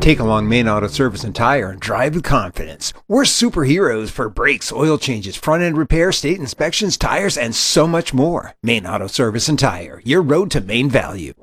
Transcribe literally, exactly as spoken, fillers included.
Take along Main Auto Service and Tire and drive with confidence. We're superheroes for brakes, oil changes, front-end repair, state inspections, tires, and so much more. Main Auto Service and Tire, your road to main value.